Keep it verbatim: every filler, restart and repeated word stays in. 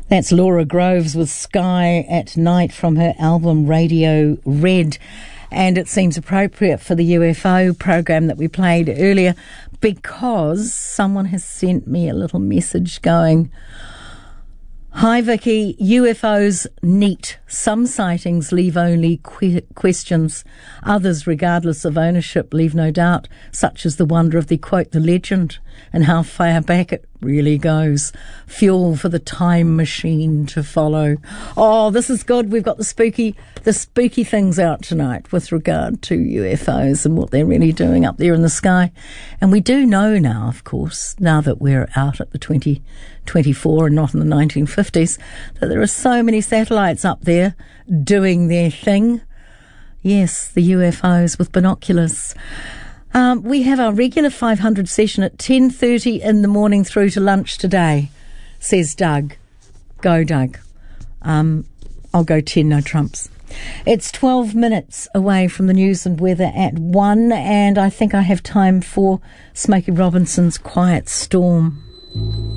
That's Laura Groves with Sky at Night from her album Radio Red. And it seems appropriate for the U F O program that we played earlier because someone has sent me a little message going, "Hi Vicky, U F Os neat. Some sightings leave only que- questions. Others, regardless of ownership, leave no doubt, such as the wonder of the, quote, the legend and how far back it really goes. Fuel for the time machine to follow." Oh, this is good. We've got the spooky, the spooky things out tonight with regard to U F Os and what they're really doing up there in the sky. And we do know now, of course, now that we're out at the twenty twenty-four and not in the nineteen fifties, that there are so many satellites up there doing their thing. Yes, the U F Os with binoculars. Um, we have our regular five hundred session at ten thirty in the morning through to lunch today, says Doug. Go, Doug. Um, I'll go ten, no trumps. It's twelve minutes away from the news and weather at one, and I think I have time for Smokey Robinson's Quiet Storm.